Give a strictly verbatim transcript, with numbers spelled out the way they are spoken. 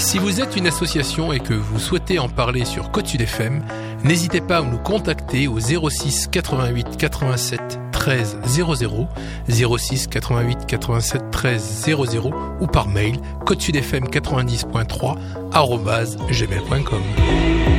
Si vous êtes une association et que vous souhaitez en parler sur Côte Sud F M, n'hésitez pas à nous contacter au zéro six quatre-vingt-huit quatre-vingt-sept treize zéro zéro, zéro six quatre-vingt-huit quatre-vingt-sept treize zéro zéro ou par mail côte sud f m quatre-vingt-dix point trois arobase gmail point com.